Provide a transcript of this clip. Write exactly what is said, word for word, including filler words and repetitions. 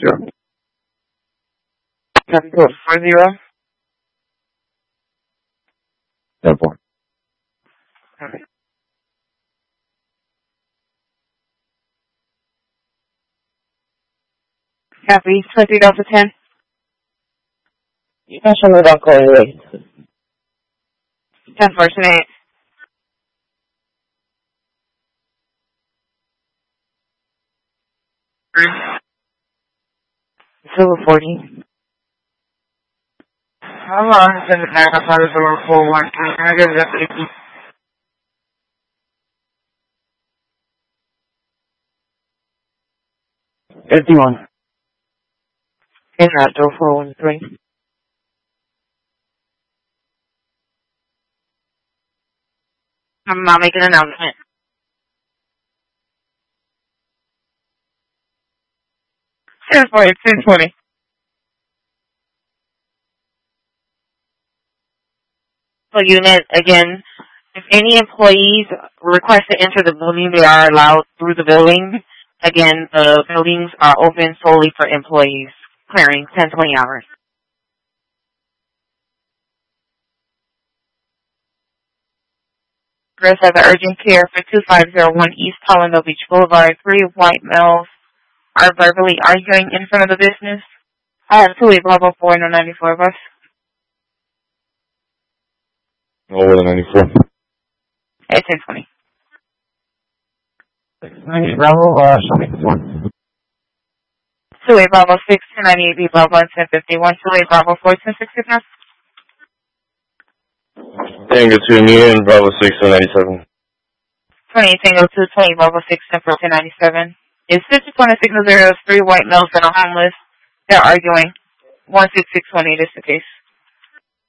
zero. Seven four four zero. Ten four. Okay. Copy. Twenty Delta ten. National without calling away. Ten four tonight. Silver forty. How long is the backup on the silver four one? Can I get that fifty? Fifty-one. In that door four one three. I'm not making an announcement. Ten forty. Ten twenty. So unit again. If any employees request to enter the building, they are allowed through the building. Again, the buildings are open solely for employees. Clearing ten twenty hours. Chris has an urgent care for two five zero one East Colorado Beach Boulevard. Three white males are verbally arguing in front of the business. I have two eight Bravo four and ninety-four bus. Over the ninety-four. At ten twenty. ninety Bravo, uh, one. two eight Bravo six, two ninety-eight B Bravo, ten fifty-one, two eight Bravo four, ten sixty-five. Tango two, Mia and Bravo six, one ninety-seven. twenty Tango two, twenty Bravo six, ten ninety-seven. It's fifty-one to signal zero, three white males and a homeless. They're arguing. one six six one eight is the case.